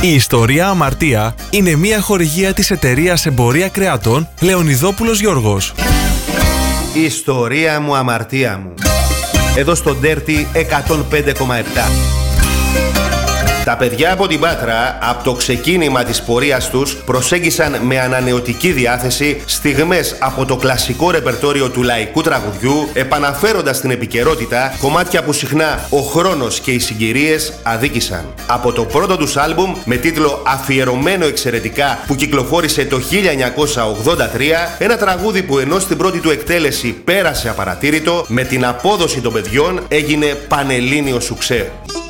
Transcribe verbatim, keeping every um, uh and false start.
Η ιστορία Αμαρτία είναι μια χορηγία της εταιρείας Εμπορία Κρεάτων Λεωνιδόπουλος Γιώργος. Η ιστορία μου, αμαρτία μου. Εδώ στο Dirty εκατόν πέντε κόμμα επτά. Τα παιδιά από την Πάτρα, από το ξεκίνημα της πορείας τους, προσέγγισαν με ανανεωτική διάθεση στιγμές από το κλασικό ρεπερτόριο του λαϊκού τραγουδιού, επαναφέροντας στην επικαιρότητα κομμάτια που συχνά ο χρόνος και οι συγκυρίες αδίκησαν. Από το πρώτο τους άλμπουμ με τίτλο «Αφιερωμένο εξαιρετικά» που κυκλοφόρησε το χίλια εννιακόσια ογδόντα τρία, ένα τραγούδι που ενώ στην πρώτη του εκτέλεση πέρασε απαρατήρητο, με την απόδοση των παιδιών έγινε πανελλήνιο σουξέ.